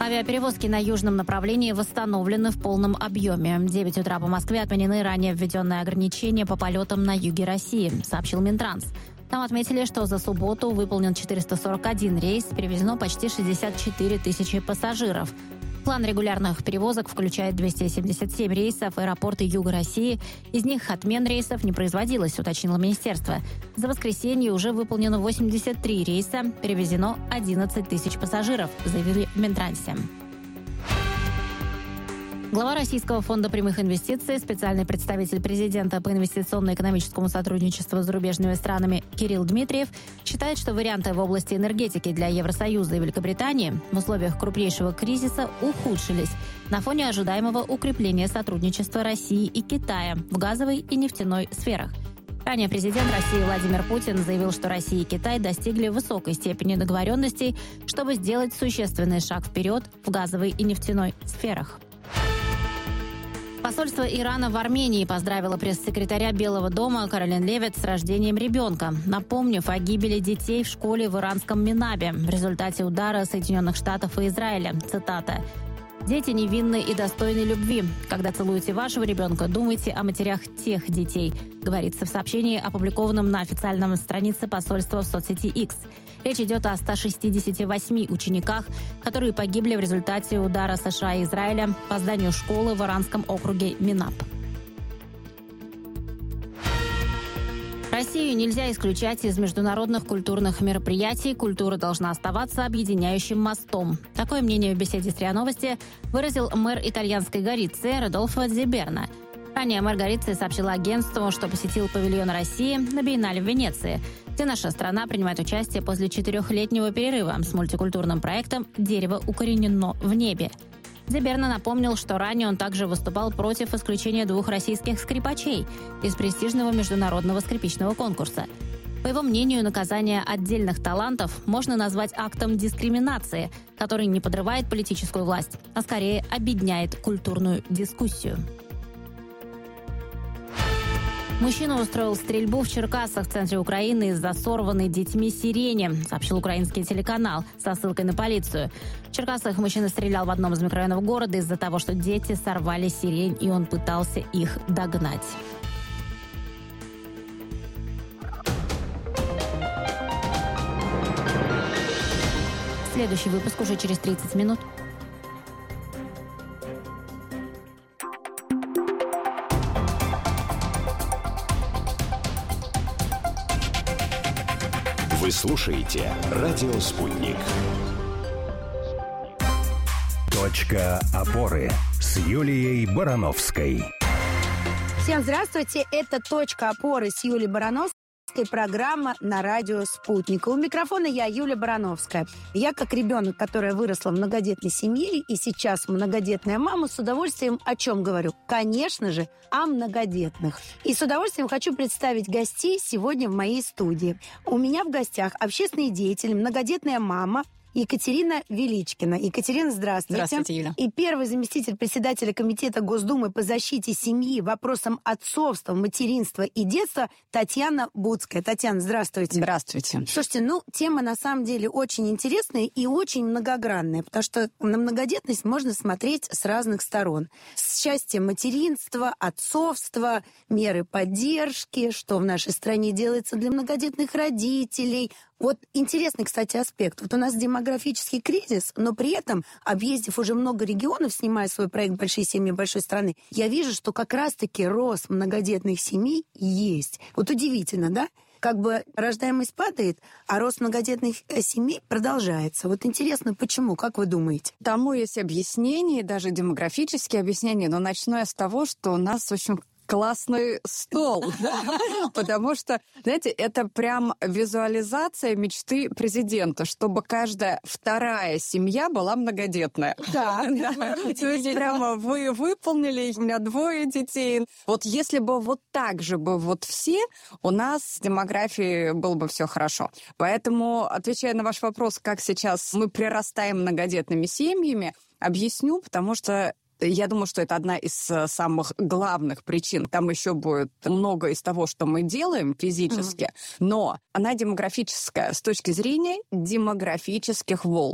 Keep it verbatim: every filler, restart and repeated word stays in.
Авиаперевозки на южном направлении восстановлены в полном объеме. В девять утра по Москве отменены ранее введенные ограничения по полетам на юге России, сообщил Минтранс. Там отметили, что за субботу выполнен четыреста сорок один рейс, перевезено почти шестьдесят четыре тысячи пассажиров. План регулярных перевозок включает двести семьдесят семь рейсов в аэропорты Юга России. Из них отмен рейсов не производилось, уточнило министерство. За воскресенье уже выполнено восемьдесят три рейса, перевезено одиннадцать тысяч пассажиров, заявили в Минтрансе. Глава Российского фонда прямых инвестиций, специальный представитель президента по инвестиционно-экономическому сотрудничеству с зарубежными странами Кирилл Дмитриев считает, что варианты в области энергетики для Евросоюза и Великобритании в условиях крупнейшего кризиса ухудшились на фоне ожидаемого укрепления сотрудничества России и Китая в газовой и нефтяной сферах. Ранее президент России Владимир Путин заявил, что Россия и Китай достигли высокой степени договоренностей, чтобы сделать существенный шаг вперед в газовой и нефтяной сферах. Посольство Ирана в Армении поздравило пресс-секретаря Белого дома Каролин Левит с рождением ребенка, напомнив о гибели детей в школе в иранском Минабе в результате удара Соединенных Штатов и Израиля. Цитата. «Дети невинны и достойны любви. Когда целуете вашего ребенка, думайте о матерях тех детей», говорится в сообщении, опубликованном на официальном странице посольства в соцсети X. Речь идет о ста шестидесяти восьми учениках, которые погибли в результате удара США и Израиля по зданию школы в иранском округе Минаб. Россию нельзя исключать из международных культурных мероприятий. Культура должна оставаться объединяющим мостом. Такое мнение в беседе с РИА Новости выразил мэр итальянской Горицы Родольфо Дзиберна. Ранее мэр Горицы сообщил агентству, что посетил павильон России на Биеннале в Венеции, где наша страна принимает участие после четырехлетнего перерыва с мультикультурным проектом «Дерево укоренено в небе». Дзиберна напомнил, что ранее он также выступал против исключения двух российских скрипачей из престижного международного скрипичного конкурса. По его мнению, наказание отдельных талантов можно назвать актом дискриминации, который не подрывает политическую власть, а скорее обедняет культурную дискуссию. Мужчина устроил стрельбу в Черкассах, в центре Украины, из-за сорванной детьми сирени, сообщил украинский телеканал со ссылкой на полицию. В Черкассах мужчина стрелял в одном из микрорайонов города из-за того, что дети сорвали сирень, и он пытался их догнать. Следующий выпуск уже через тридцать минут. Вы слушаете «Радио Спутник». Точка опоры с Юлией Барановской. Всем здравствуйте. Это «Точка опоры» с Юлией Барановской. Программа на радио «Спутник». У микрофона я, Юлия Барановская. Я, как ребенок, которая выросла в многодетной семье и сейчас многодетная мама, с удовольствием о чем говорю? Конечно же, о многодетных. И с удовольствием хочу представить гостей сегодня в моей студии. У меня в гостях общественный деятель, многодетная мама Екатерина Величкина. Екатерина, здравствуйте. Здравствуйте, Юля. И первый заместитель председателя Комитета Госдумы по защите семьи, вопросам отцовства, материнства и детства Татьяна Буцкая. Татьяна, здравствуйте. Здравствуйте. Слушайте, ну, тема на самом деле очень интересная и очень многогранная, потому что на многодетность можно смотреть с разных сторон. Счастье материнства, отцовства, меры поддержки, что в нашей стране делается для многодетных родителей. Вот интересный, кстати, аспект. Вот у нас демографический кризис, но при этом, объездив уже много регионов, снимая свой проект «Большие семьи большой страны», я вижу, что как раз-таки рост многодетных семей есть. Вот удивительно, да? Как бы рождаемость падает, а рост многодетных семей продолжается. Вот интересно, почему? Как вы думаете? Тому есть объяснение, даже демографические объяснения, но начну я с того, что у нас очень классный стол, потому что, знаете, это прям визуализация мечты президента, чтобы каждая вторая семья была многодетная. Да. То есть прямо вы выполнили, у меня двое детей. Вот если бы вот так же бы вот все, у нас с демографией было бы все хорошо. Поэтому, отвечая на ваш вопрос, как сейчас мы прирастаем многодетными семьями, объясню, потому что я думаю, что это одна из самых главных причин. Там еще будет много из того, что мы делаем физически, mm-hmm. но она демографическая с точки зрения демографических волн.